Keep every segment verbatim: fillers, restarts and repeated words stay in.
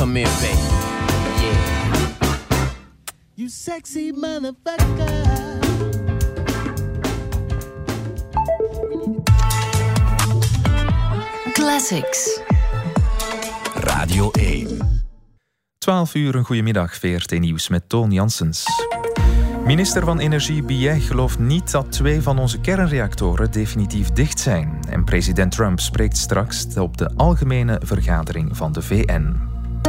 Come here, baby. Yeah. You sexy motherfucker. Classics. Radio één. twaalf uur, een goedemiddag, V R T Nieuws met Toon Janssens. Minister van Energie Billet gelooft niet dat twee van onze kernreactoren definitief dicht zijn. En president Trump spreekt straks op de algemene vergadering van de V N.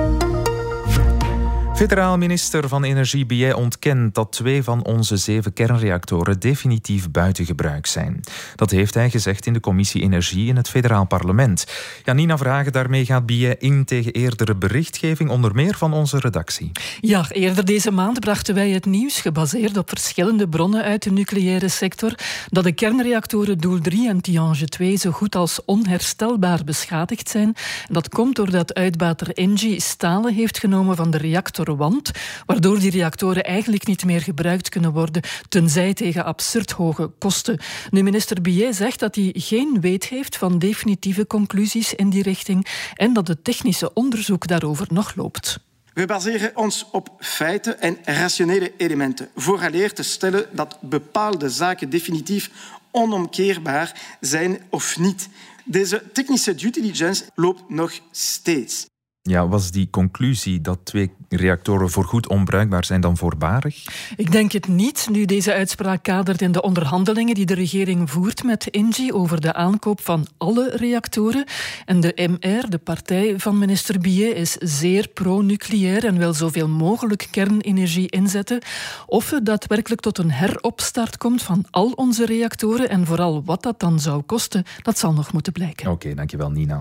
Federaal minister van Energie Billet ontkent dat twee van onze zeven kernreactoren definitief buiten gebruik zijn. Dat heeft hij gezegd in de commissie Energie in het federaal parlement. Janina Verhagen, daarmee gaat Billet in tegen eerdere berichtgeving, onder meer van onze redactie. Ja, eerder deze maand brachten wij het nieuws, gebaseerd op verschillende bronnen uit de nucleaire sector, dat de kernreactoren Doel drie en Tihange twee zo goed als onherstelbaar beschadigd zijn. Dat komt doordat uitbater Engie stalen heeft genomen van de reactor wand, waardoor die reactoren eigenlijk niet meer gebruikt kunnen worden, tenzij tegen absurd hoge kosten. Nu, minister Billet zegt dat hij geen weet heeft van definitieve conclusies in die richting en dat het technische onderzoek daarover nog loopt. We baseren ons op feiten en rationele elementen, vooraleer te stellen dat bepaalde zaken definitief onomkeerbaar zijn of niet. Deze technische due diligence loopt nog steeds. Ja, was die conclusie dat twee reactoren voorgoed onbruikbaar zijn dan voorbarig? Ik denk het niet, nu deze uitspraak kadert in de onderhandelingen die de regering voert met Engie over de aankoop van alle reactoren. En de M R, de partij van minister Billet, is zeer pro-nucleair en wil zoveel mogelijk kernenergie inzetten. Of het daadwerkelijk tot een heropstart komt van al onze reactoren en vooral wat dat dan zou kosten, dat zal nog moeten blijken. Oké, okay, dankjewel Nina.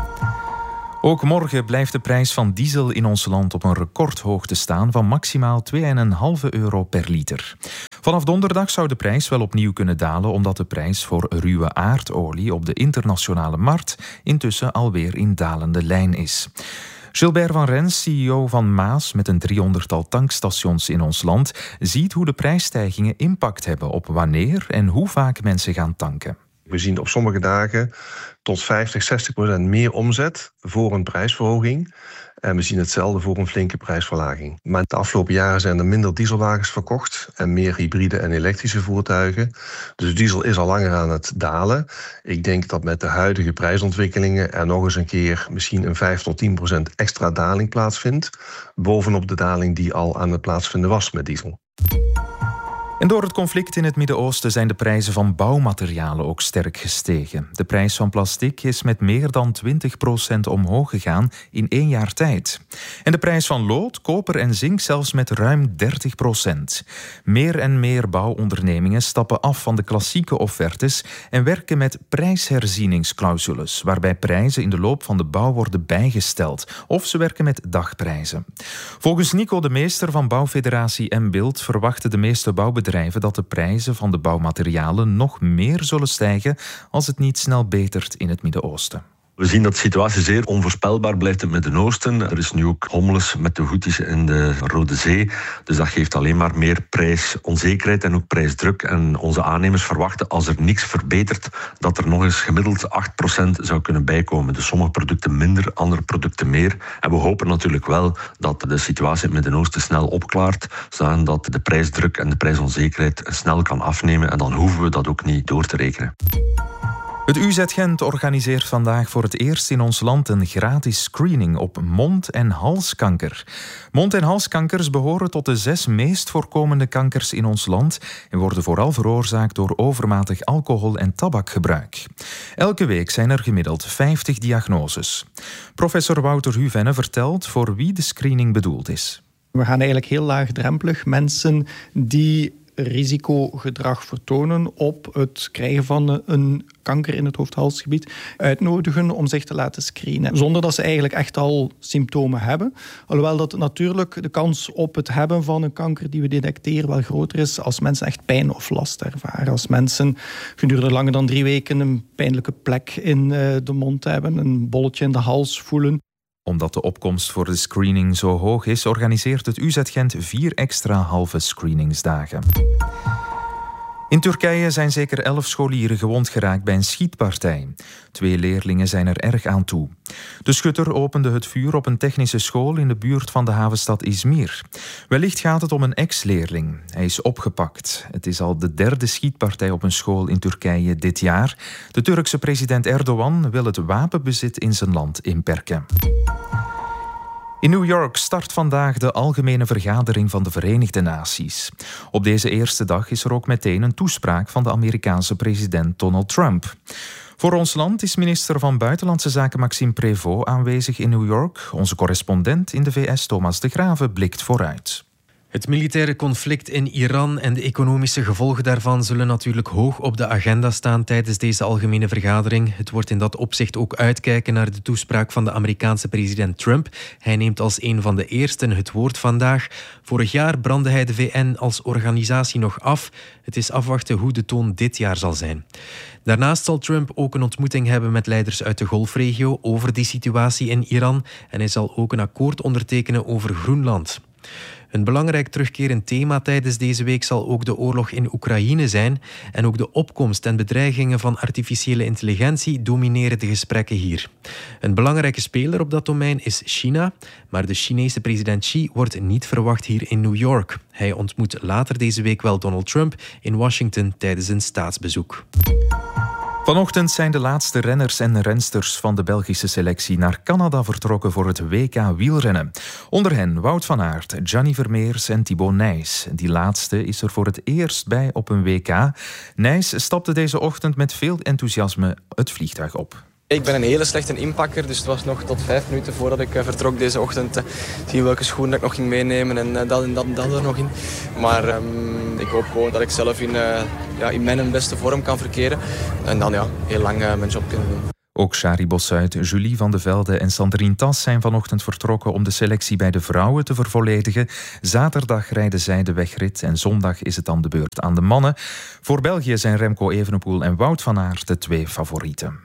Ook morgen blijft de prijs van diesel in ons land op een recordhoogte staan van maximaal twee komma vijf euro per liter. Vanaf donderdag zou de prijs wel opnieuw kunnen dalen, omdat de prijs voor ruwe aardolie op de internationale markt intussen alweer in dalende lijn is. Gilbert van Rens, C E O van Maas met een driehonderdtal tankstations in ons land, ziet hoe de prijsstijgingen impact hebben op wanneer en hoe vaak mensen gaan tanken. We zien op sommige dagen tot vijftig, zestig procent meer omzet voor een prijsverhoging. En we zien hetzelfde voor een flinke prijsverlaging. Maar de afgelopen jaren zijn er minder dieselwagens verkocht en meer hybride en elektrische voertuigen. Dus diesel is al langer aan het dalen. Ik denk dat met de huidige prijsontwikkelingen er nog eens een keer misschien een vijf tot tien procent extra daling plaatsvindt. Bovenop de daling die al aan het plaatsvinden was met diesel. En door het conflict in het Midden-Oosten zijn de prijzen van bouwmaterialen ook sterk gestegen. De prijs van plastic is met meer dan twintig procent omhoog gegaan in één jaar tijd. En de prijs van lood, koper en zink zelfs met ruim dertig procent. Meer en meer bouwondernemingen stappen af van de klassieke offertes en werken met prijsherzieningsclausules, waarbij prijzen in de loop van de bouw worden bijgesteld. Of ze werken met dagprijzen. Volgens Nico de Meester van Bouwfederatie M-Bild verwachten de meeste bouwbedrijven dat de prijzen van de bouwmaterialen nog meer zullen stijgen als het niet snel betert in het Midden-Oosten. We zien dat de situatie zeer onvoorspelbaar blijft in het Midden-Oosten. Er is nu ook hommeles met de Houthis in de Rode Zee. Dus dat geeft alleen maar meer prijsonzekerheid en ook prijsdruk. En onze aannemers verwachten, als er niks verbetert, dat er nog eens gemiddeld acht procent zou kunnen bijkomen. Dus sommige producten minder, andere producten meer. En we hopen natuurlijk wel dat de situatie in het Midden-Oosten snel opklaart, zodat de prijsdruk en de prijsonzekerheid snel kan afnemen. En dan hoeven we dat ook niet door te rekenen. Het U Z Gent organiseert vandaag voor het eerst in ons land een gratis screening op mond- en halskanker. Mond- en halskankers behoren tot de zes meest voorkomende kankers in ons land en worden vooral veroorzaakt door overmatig alcohol- en tabakgebruik. Elke week zijn er gemiddeld vijftig diagnoses. Professor Wouter Huvenne vertelt voor wie de screening bedoeld is. We gaan eigenlijk heel laagdrempelig mensen die risicogedrag vertonen op het krijgen van een kanker in het hoofd-halsgebied uitnodigen om zich te laten screenen. Zonder dat ze eigenlijk echt al symptomen hebben. Alhoewel dat natuurlijk de kans op het hebben van een kanker die we detecteren wel groter is als mensen echt pijn of last ervaren. Als mensen gedurende langer dan drie weken een pijnlijke plek in de mond hebben, een bolletje in de hals voelen. Omdat de opkomst voor de screening zo hoog is, organiseert het U Z Gent vier extra halve screeningsdagen. In Turkije zijn zeker elf scholieren gewond geraakt bij een schietpartij. Twee leerlingen zijn er erg aan toe. De schutter opende het vuur op een technische school in de buurt van de havenstad Izmir. Wellicht gaat het om een ex-leerling. Hij is opgepakt. Het is al de derde schietpartij op een school in Turkije dit jaar. De Turkse president Erdogan wil het wapenbezit in zijn land inperken. In New York start vandaag de Algemene Vergadering van de Verenigde Naties. Op deze eerste dag is er ook meteen een toespraak van de Amerikaanse president Donald Trump. Voor ons land is minister van Buitenlandse Zaken Maxime Prévost aanwezig in New York. Onze correspondent in de V S, Thomas de Grave, blikt vooruit. Het militaire conflict in Iran en de economische gevolgen daarvan zullen natuurlijk hoog op de agenda staan tijdens deze algemene vergadering. Het wordt in dat opzicht ook uitkijken naar de toespraak van de Amerikaanse president Trump. Hij neemt als een van de eersten het woord vandaag. Vorig jaar brandde hij de V N als organisatie nog af. Het is afwachten hoe de toon dit jaar zal zijn. Daarnaast zal Trump ook een ontmoeting hebben met leiders uit de Golfregio over die situatie in Iran. En hij zal ook een akkoord ondertekenen over Groenland. Een belangrijk terugkerend thema tijdens deze week zal ook de oorlog in Oekraïne zijn. En ook de opkomst en bedreigingen van artificiële intelligentie domineren de gesprekken hier. Een belangrijke speler op dat domein is China, maar de Chinese president Xi wordt niet verwacht hier in New York. Hij ontmoet later deze week wel Donald Trump in Washington tijdens een staatsbezoek. Vanochtend zijn de laatste renners en rensters van de Belgische selectie naar Canada vertrokken voor het W K wielrennen. Onder hen Wout van Aert, Gianni Vermeers en Thibaut Nys. Die laatste is er voor het eerst bij op een W K. Nys stapte deze ochtend met veel enthousiasme het vliegtuig op. Ik ben een hele slechte inpakker, dus het was nog tot vijf minuten voordat ik vertrok deze ochtend. Uh, zien welke schoenen ik nog ging meenemen en uh, dat en dat en dat er nog in. Maar um, ik hoop gewoon dat ik zelf in, uh, ja, in mijn beste vorm kan verkeren. En dan ja, heel lang uh, mijn job kunnen doen. Ook Shari Bossuit, Julie van de Velde en Sandrine Tas zijn vanochtend vertrokken om de selectie bij de vrouwen te vervolledigen. Zaterdag rijden zij de wegrit en zondag is het dan de beurt aan de mannen. Voor België zijn Remco Evenepoel en Wout van Aert de twee favorieten.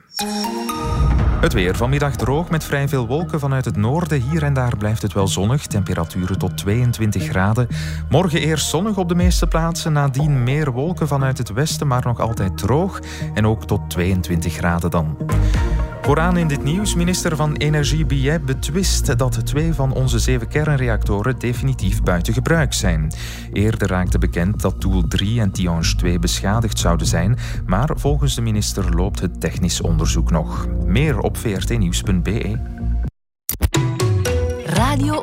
Het weer vanmiddag droog met vrij veel wolken vanuit het noorden. Hier en daar blijft het wel zonnig. Temperaturen tot tweeëntwintig graden. Morgen eerst zonnig op de meeste plaatsen. Nadien meer wolken vanuit het westen, maar nog altijd droog. En ook tot tweeëntwintig graden dan. Vooraan in dit nieuws, minister van Energie Billet betwist dat twee van onze zeven kernreactoren definitief buiten gebruik zijn. Eerder raakte bekend dat Doel drie en Tihange twee beschadigd zouden zijn, maar volgens de minister loopt het technisch onderzoek nog. Meer op v r t nieuws punt b e. Radio